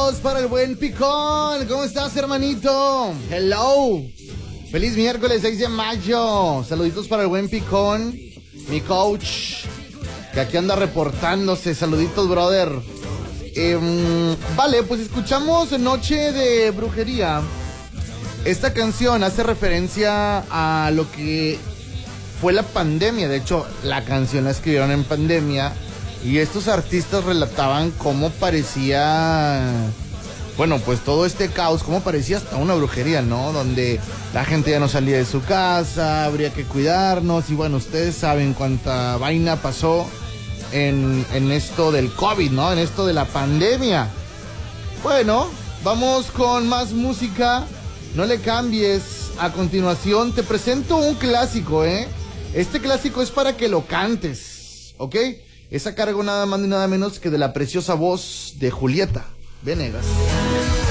Saluditos para el buen Picón. ¿Cómo estás, hermanito? Hello. Feliz miércoles 6 de mayo. Saluditos para el buen Picón, mi coach, que aquí anda reportándose. Saluditos, brother. Vale, pues escuchamos Noche de Brujería. Esta canción hace referencia a lo que fue la pandemia. De hecho, la canción la escribieron en pandemia. Y estos artistas relataban cómo parecía, bueno, pues todo este caos, cómo parecía hasta una brujería, ¿no? Donde la gente ya no salía de su casa, habría que cuidarnos. Y bueno, ustedes saben cuánta vaina pasó en esto del COVID, ¿no? En esto de la pandemia. Bueno, vamos con más música. No le cambies. A continuación te presento un clásico, ¿eh? Este clásico es para que lo cantes, ¿ok? Es a cargo nada más ni nada menos que de la preciosa voz de Julieta Venegas.